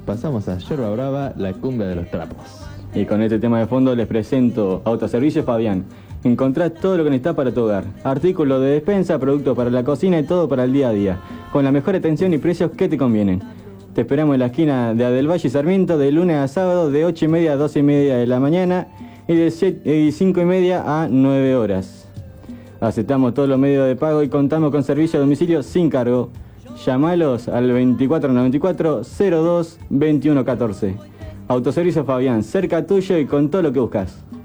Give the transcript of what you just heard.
pasamos a Yerba Brava, la cumbia de los trapos. Y con este tema de fondo les presento Autoservicio Fabián. Encontrás todo lo que necesitas para tu hogar. Artículos de despensa, productos para la cocina y todo para el día a día. Con la mejor atención y precios que te convienen. Te esperamos en la esquina de Adelvalle y Sarmiento de lunes a sábado de 8:30 a 12:30 de la mañana y de 5:30 a 9 horas. Aceptamos todos los medios de pago y contamos con servicio a domicilio sin cargo. Llamalos al 2494 02 21 14. Autoservicio Fabián, cerca tuyo y con todo lo que buscas.